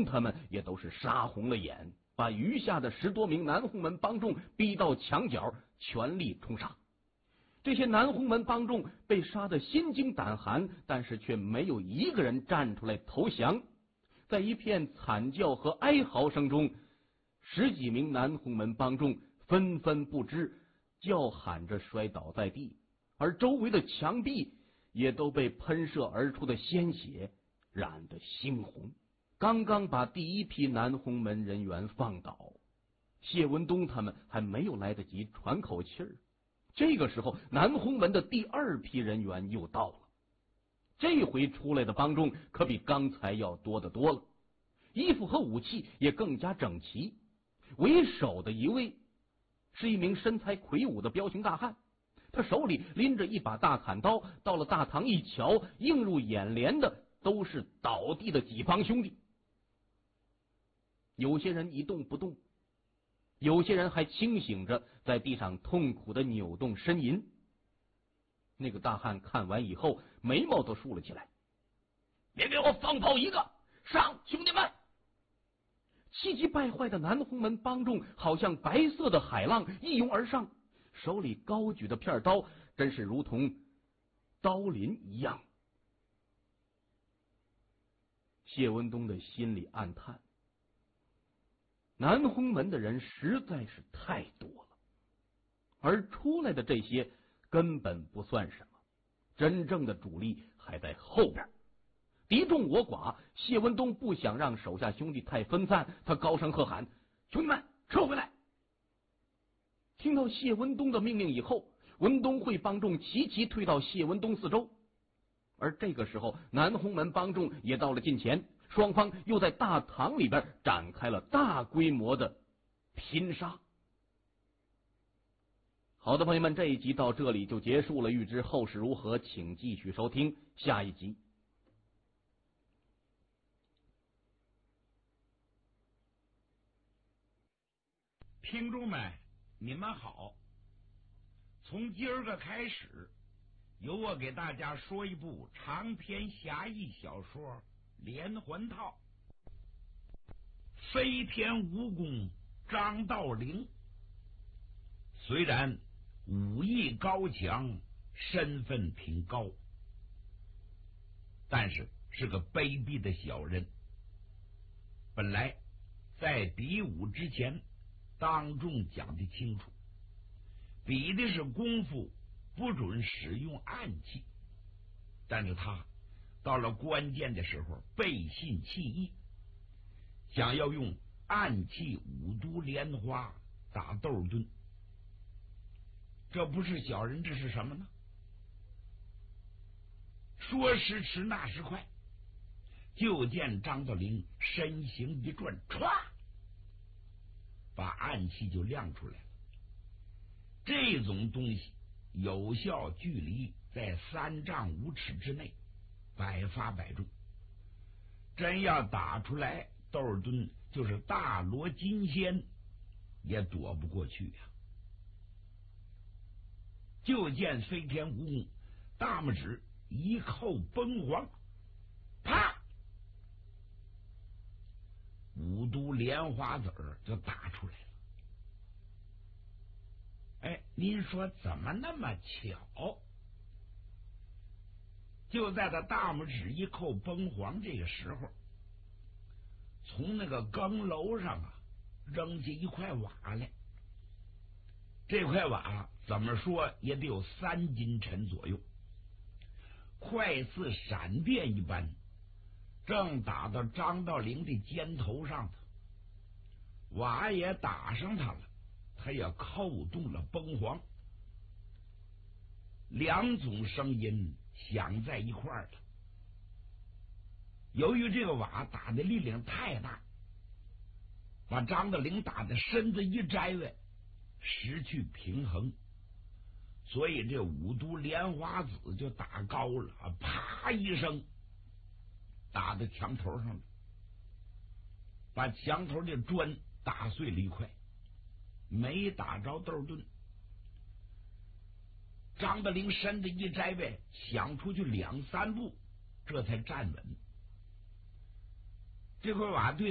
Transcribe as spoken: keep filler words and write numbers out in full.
东他们也都是杀红了眼，把余下的十多名南红门帮众逼到墙角，全力冲杀。这些南红门帮众被杀得心惊胆寒，但是却没有一个人站出来投降。在一片惨叫和哀嚎声中，十几名南红门帮众纷纷不支，叫喊着摔倒在地，而周围的墙壁也都被喷射而出的鲜血染得猩红。刚刚把第一批南红门人员放倒，谢文东他们还没有来得及喘口气儿，这个时候南红门的第二批人员又到了。这回出来的帮众可比刚才要多得多了，衣服和武器也更加整齐。为首的一位是一名身材魁梧的彪形大汉，他手里拎着一把大砍刀，到了大堂一瞧，映入眼帘的都是倒地的几帮兄弟。有些人一动不动，有些人还清醒着，在地上痛苦的扭动呻吟。那个大汉看完以后，眉毛都竖了起来。别给我放炮一个，上，兄弟们！气急败坏的南红门帮众好像白色的海浪一拥而上，手里高举的片刀真是如同刀林一样。谢文东的心里暗叹，南红门的人实在是太多了，而出来的这些根本不算什么，真正的主力还在后边。敌众我寡，谢文东不想让手下兄弟太分散，他高声喝喊：兄弟们，撤回来！听到谢文东的命令以后，文东会帮众齐齐退到谢文东四周。而这个时候，南红门帮众也到了近前，双方又在大堂里边展开了大规模的拼杀。好的，朋友们，这一集到这里就结束了，欲知后事如何，请继续收听下一集。 听众们，你们好！从今儿个开始，由我给大家说一部长篇侠义小说《连环套》。飞天蜈蚣张道陵，虽然武艺高强，身份挺高，但是是个卑鄙的小人。本来在比武之前，当众讲的清楚，比的是功夫，不准使用暗器。但是他到了关键的时候，背信弃义，想要用暗器五毒莲花打窦敦。这不是小人，这是什么呢？说时迟，那时快，就见张道陵身形一转，歘，把暗器就亮出来了。这种东西有效距离在三丈五尺之内，百发百中。真要打出来，窦尔敦就是大罗金仙也躲不过去呀、啊。就见飞天蜈蚣大拇指一扣崩黄，啪，五毒莲花籽儿就打出来了。哎，您说怎么那么巧？就在他大拇指一扣崩黄这个时候，从那个更楼上啊扔下一块瓦来。这块瓦怎么说也得有三斤沉左右，快似闪电一般，正打到张道陵的肩头上头。瓦也打上他了，他也扣动了崩黄，两种声音响在一块儿了。由于这个瓦打的力量太大，把张道陵打的身子一摘位，失去平衡，所以这五毒莲花籽就打高了，啪一声打在墙头上了，把墙头的砖打碎了一块，没打着窦敦。张道陵身子一摘位，想出去两三步，这才站稳。这块瓦对